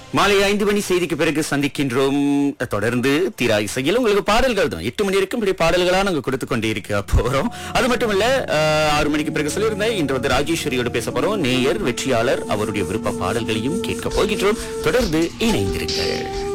மாலை 5 மணி செய்திக்கு பிறகு சந்திக்கின்றோம். தொடர்ந்து தீரா இசையில் உங்களுக்கு பாடல்கள் தான் 8 மணி இருக்கும் பாடல்களா நாங்க கொடுத்து கொண்டே இருக்க போறோம். அது மட்டும் இல்ல 6 மணிக்கு பிறகு சொல்லியிருந்தேன், இன்று வந்து ராஜேஸ்வரியோட பேச போறோம். நேயர் வெற்றியாளர் அவருடைய விருப்ப பாடல்களையும் கேட்க போகின்றோம். தொடர்ந்து இணைந்திருங்கள்.